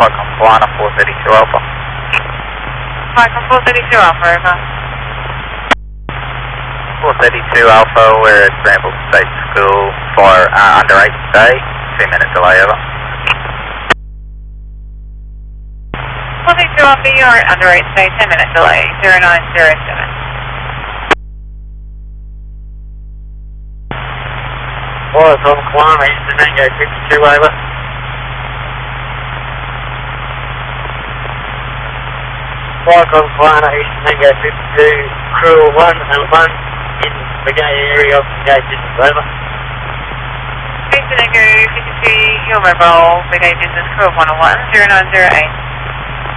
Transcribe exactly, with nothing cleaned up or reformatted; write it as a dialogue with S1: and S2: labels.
S1: Falcon Polana four thirty-two Alpha.
S2: Falcon four thirty-two Alpha, over.
S1: four thirty-two Alpha, we're at Bramble State School for uh, under eight today, two minute delay, over.
S2: four thirty-two Alpha, you're at under eight today, ten minute delay, zero nine zero seven.
S3: Falcon Polana, Eastern Tango fifty-two, over. Falcon Polana, Eastern Tango fifty-two, crew one and one in the gate area of the gate distance, over.
S2: Eastern Tango fifty-two, you're mobile, the gate distance, crew one oh one, zero nine zero eight.